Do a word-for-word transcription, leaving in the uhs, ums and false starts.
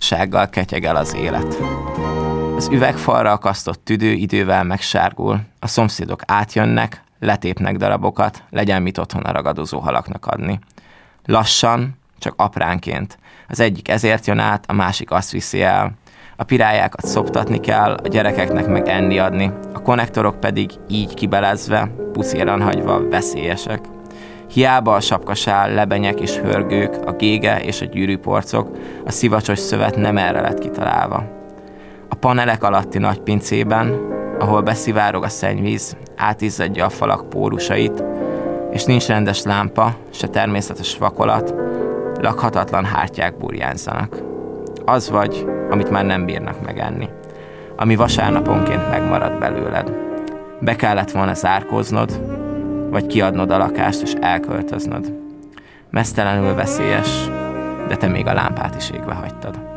fáradtsággal ketyegel az élet. Az üvegfalra akasztott tüdő idővel megsárgul, a szomszédok átjönnek, letépnek darabokat, legyen mit otthon a ragadozó halaknak adni. Lassan, csak apránként. Az egyik ezért jön át, a másik azt viszi el. A pirályákat szoptatni kell, a gyerekeknek meg enni adni, a konnektorok pedig így kibelezve, puszéran hagyva veszélyesek. Hiába a sapkasál, lebenyek és hörgők, a gége és a gyűrűporcok, a szivacsos szövet nem erre lett kitalálva. A panelek alatti nagy pincében, ahol beszivárog a szennyvíz, átizzadja a falak pórusait, és nincs rendes lámpa, se természetes vakolat, lakhatatlan hártyák burjánzzanak. Az vagy, amit már nem bírnak megenni, ami vasárnaponként megmarad belőled. Be kellett volna zárkóznod, vagy kiadnod a lakást és elköltöznöd. Meztelenül veszélyes, de te még a lámpát is égve hagytad.